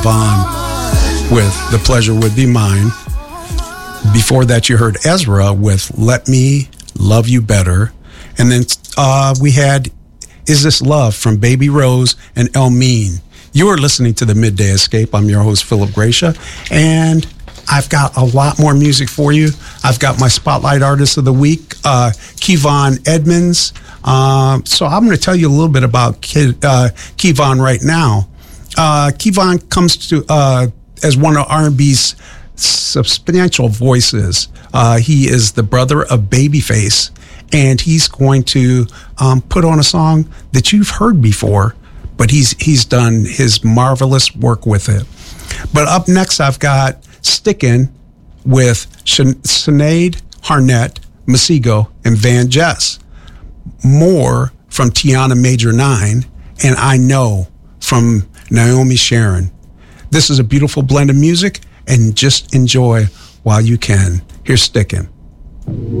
Vaughn with The Pleasure Would Be Mine. Before that, you heard Ezra with Let Me Love You Better. And then we had Is This Love from Baby Rose and El Mean. You are listening to The Midday Escape. I'm your host, Philip Gracia, and I've got a lot more music for you. I've got my Spotlight Artist of the Week, Kevon Edmonds. So I'm going to tell you a little bit about Kevon right now. Kevon comes to as one of R&B's substantial voices. He is the brother of Babyface, and he's going to put on a song that you've heard before, but he's done his marvelous work with it. But up next, I've got Stickin' with Sinead Harnett, Masego, and Van Jess. More from Tiana Major 9, and I Know from Naomi Sharon. This is a beautiful blend of music, and just enjoy while you can. Here's Stickin'.